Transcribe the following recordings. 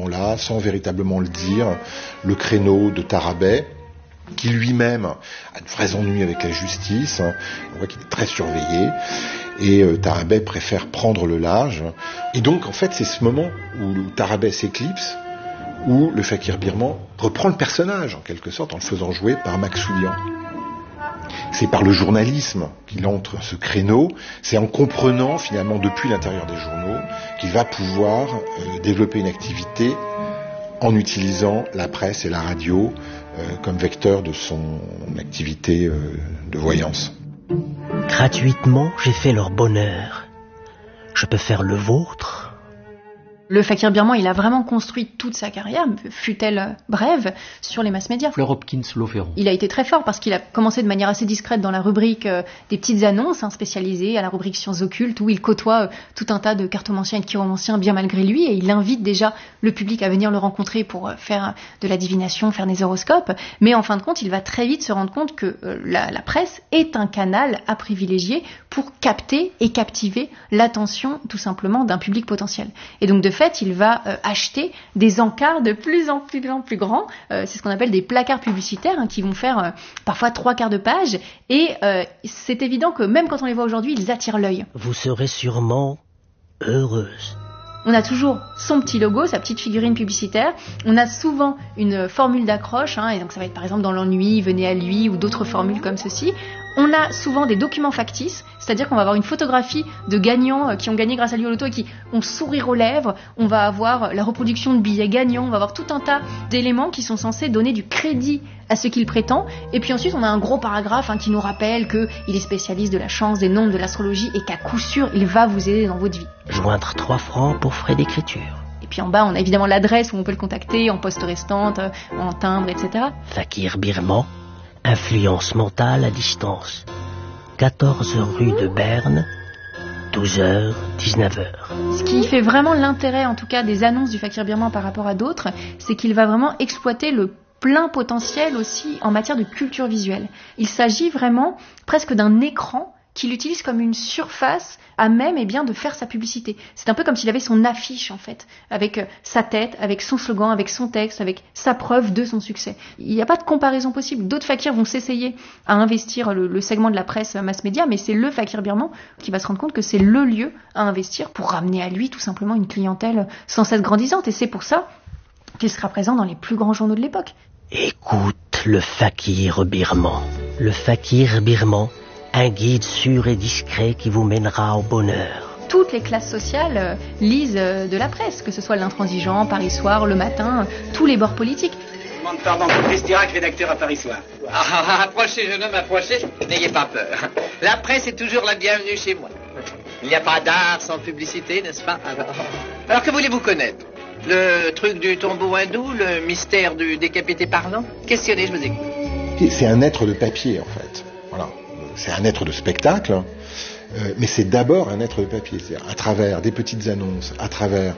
moment-là, sans véritablement le dire, le créneau de Tarabay, qui lui-même a de vrais ennuis avec la justice. On voit qu'il est très surveillé. Et Tarabay préfère prendre le large. Et donc, en fait, c'est ce moment où Tarabay s'éclipse, où le fakir birman reprend le personnage, en quelque sorte, en le faisant jouer par Max Soulian. C'est par le journalisme qu'il entre ce créneau. C'est en comprenant, finalement, depuis l'intérieur des journaux, qu'il va pouvoir développer une activité en utilisant la presse et la radio comme vecteur de son activité de voyance. Gratuitement, j'ai fait leur bonheur. Je peux faire le vôtre. Le fakir birman, il a vraiment construit toute sa carrière, fut-elle brève, sur les masses médias. Fleur Hopkins Loferron. Il a été très fort parce qu'il a commencé de manière assez discrète dans la rubrique des petites annonces spécialisées, à la rubrique sciences occultes, où il côtoie tout un tas de cartomanciens et de chiromanciens bien malgré lui, et il invite déjà le public à venir le rencontrer pour faire de la divination, faire des horoscopes. Mais en fin de compte, il va très vite se rendre compte que la presse est un canal à privilégier pour capter et captiver l'attention tout simplement d'un public potentiel. Et donc de fait, il va acheter des encarts de plus en plus grands. C'est ce qu'on appelle des placards publicitaires qui vont faire parfois 3/4 de page. Et c'est évident que même quand on les voit aujourd'hui, ils attirent l'œil. Vous serez sûrement heureuse. On a toujours son petit logo, sa petite figurine publicitaire. On a souvent une formule d'accroche, et donc ça va être par exemple dans l'ennui, venez à lui, ou d'autres formules comme ceci. On a souvent des documents factices, c'est-à-dire qu'on va avoir une photographie de gagnants qui ont gagné grâce à lui au loto et qui ont sourire aux lèvres. On va avoir la reproduction de billets gagnants, on va avoir tout un tas d'éléments qui sont censés donner du crédit à ce qu'il prétend. Et puis ensuite, on a un gros paragraphe qui nous rappelle qu'il est spécialiste de la chance, des nombres, de l'astrologie et qu'à coup sûr, il va vous aider dans votre vie. Joindre 3 francs pour frais d'écriture. Et puis en bas, on a évidemment l'adresse où on peut le contacter, en poste restante, en timbre, etc. Fakir birman, influence mentale à distance. 14 rue de Berne, 12h, 19h. Ce qui fait vraiment l'intérêt, en tout cas, des annonces du fakir birman par rapport à d'autres, c'est qu'il va vraiment exploiter le plein potentiel aussi en matière de culture visuelle. Il s'agit vraiment presque d'un écran qu'il utilise comme une surface à même de faire sa publicité. C'est un peu comme s'il avait son affiche en fait, avec sa tête, avec son slogan, avec son texte, avec sa preuve de son succès. Il n'y a pas de comparaison possible. D'autres fakirs vont s'essayer à investir le segment de la presse mass média, mais c'est le fakir birman qui va se rendre compte que c'est le lieu à investir pour ramener à lui tout simplement une clientèle sans cesse grandissante. Et c'est pour ça qu'il sera présent dans les plus grands journaux de l'époque. Écoute le fakir birman. Le fakir birman, un guide sûr et discret qui vous mènera au bonheur. Toutes les classes sociales lisent de la presse, que ce soit l'Intransigeant, Paris Soir, Le Matin, tous les bords politiques. Je demande pardon, Chris Dirac, rédacteur à Paris Soir. Approchez, jeune homme, approchez, n'ayez pas peur. La presse est toujours la bienvenue chez moi. Il n'y a pas d'art sans publicité, n'est-ce pas? Alors que voulez-vous connaître? Le truc du tombeau hindou, le mystère du décapité parlant? Questionnez, je vous écoute. C'est un être de papier, en fait. Voilà. C'est un être de spectacle, mais c'est d'abord un être de papier. C'est-à-dire à travers des petites annonces, à travers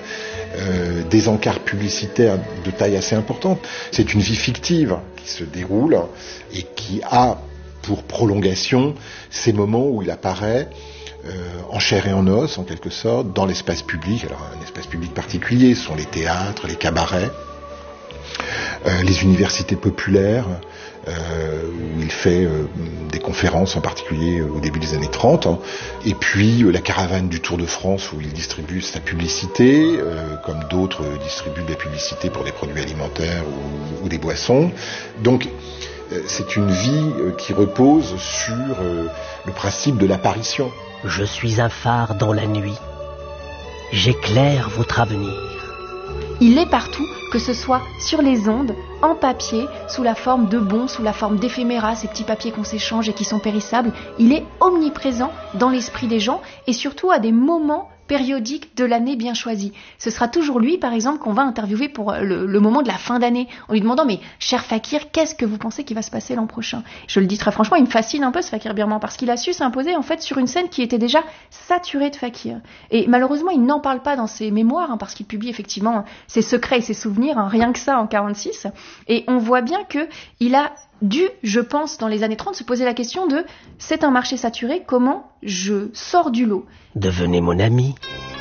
des encarts publicitaires de taille assez importante. C'est une vie fictive qui se déroule et qui a pour prolongation ces moments où il apparaît en chair et en os, en quelque sorte, dans l'espace public. Alors un espace public particulier, ce sont les théâtres, les cabarets, les universités populaires, où il fait des conférences, en particulier au début des années 30, et puis la caravane du Tour de France, où il distribue sa publicité, comme d'autres distribuent de la publicité pour des produits alimentaires ou des boissons. Donc c'est une vie qui repose sur le principe de l'apparition. Je suis un phare dans la nuit. J'éclaire votre avenir. Il est partout, que ce soit sur les ondes, en papier, sous la forme de bons, sous la forme d'éphéméras, ces petits papiers qu'on s'échange et qui sont périssables. Il est omniprésent dans l'esprit des gens et surtout à des moments périodique de l'année bien choisie. Ce sera toujours lui, par exemple, qu'on va interviewer pour le moment de la fin d'année, en lui demandant « Mais, cher fakir, qu'est-ce que vous pensez qui va se passer l'an prochain ?» Je le dis très franchement, il me fascine un peu ce fakir birman, parce qu'il a su s'imposer en fait sur une scène qui était déjà saturée de fakirs. Et malheureusement, il n'en parle pas dans ses mémoires, parce qu'il publie effectivement ses secrets et ses souvenirs, rien que ça en 46. Et on voit bien qu'il a dû, je pense, dans les années 30, se poser la question de « C'est un marché saturé, comment je sors du lot ?» Devenez mon ami.